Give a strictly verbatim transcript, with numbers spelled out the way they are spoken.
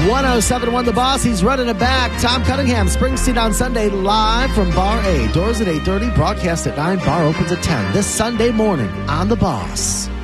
one oh seven point one The Boss. He's running it back. Tom Cunningham, Springsteen on Sunday, live from Bar A. Doors at eight thirty, broadcast at nine, bar opens at ten. This Sunday morning on The Boss.